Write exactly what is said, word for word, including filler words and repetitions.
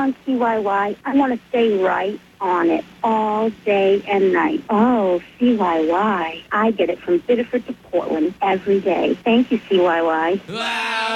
on C Y Y, I want to stay right on it all day and night. Oh, C Y Y. I get it from Biddeford to Portland every day. Thank you, C Y Y. Wow.